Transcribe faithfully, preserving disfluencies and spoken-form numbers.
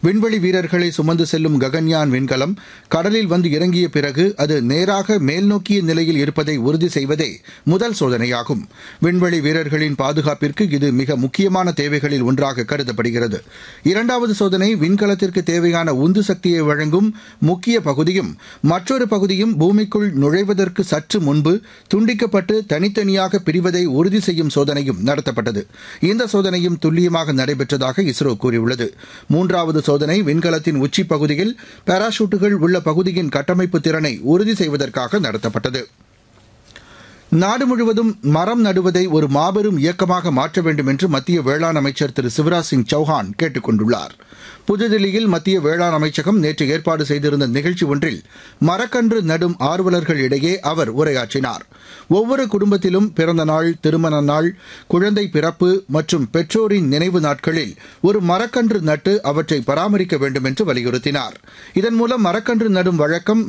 விண்வெளி வீரர்களை சுமந்து செல்லும் ககன்யான் விண்கலம் கடலில் வந்து இறங்கிய பிறகு அது நேராக மேல்நோக்கிய நிலையில் இருப்பதை உறுதி செய்வதே முதல் சோதனையாகும். விண்வெளி வீரர்களின் பாதுகாப்பிற்கு இது மிக முக்கியமான தேவைகளில் ஒன்றாக கருதப்படுகிறது. இரண்டாவது சோதனை விண்கலத்திற்கு தேவையான உந்து சக்தியை வழங்கும் முக்கிய பகுதியும் மற்றொரு பகுதியும் பூமிக்குள் நுழைவதற்கு சற்று முன்பு துண்டிக்கப்பட்டு தனித்தனியாக பிரிவதை உறுதி செய்யும் சோதனையும் நடத்தப்பட்டது. இந்த சோதனையும் துல்லியமாக நடைபெற்றதாக இஸ்ரோ கூறியுள்ளது. மூன்றாவது சோதனை விண்கலத்தின் உச்சி பகுதியில் பாராசூட்டுகள் உள்ள பகுதியின் கட்டமைப்பு திறனை உறுதி செய்வதற்காக நடத்தப்பட்டது. நாடு முழுவதும் மரம் நடுவதை ஒரு மாபெரும் இயக்கமாக மாற்ற வேண்டும் என்று மத்திய வேளாண் அமைச்சர் திரு சிவராஜ் சிங் சௌஹான் கேட்டுக் கொண்டுள்ளார். புதுதில்லியில் மத்திய வேளாண் அமைச்சகம் நேற்று ஏற்பாடு செய்திருந்த நிகழ்ச்சி ஒன்றில் மரக்கன்று நடும் ஆர்வலர்கள் இடையே அவர் உரையாற்றினார். ஒவ்வொரு குடும்பத்திலும் பிறந்த நாள், திருமண நாள், குழந்தை பிறப்பு மற்றும் பெற்றோரின் நினைவு நாட்களில் ஒரு மரக்கன்று நட்டு அவற்றை பராமரிக்க வேண்டும் என்று வலியுறுத்தினார். இதன் மூலம் மரக்கன்று நடும் வழக்கம்